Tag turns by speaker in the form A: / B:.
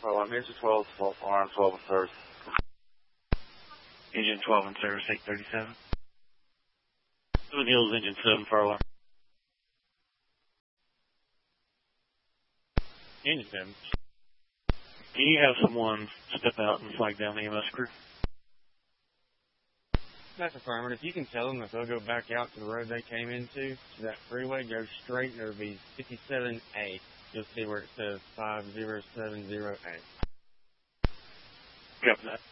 A: Well, I'm engine 12, 12 arm, 12 and service.
B: Engine 12 in service, 837. Blue Hills, engine 7, fire alarm. Engine 7. Can you have someone step out and flag down the EMS crew?
C: That's affirmative. You can tell them that they'll go back out to the road they came into, to that freeway, go straight, and it'll be 57A. You'll see where it says 5070A.
B: Copy that.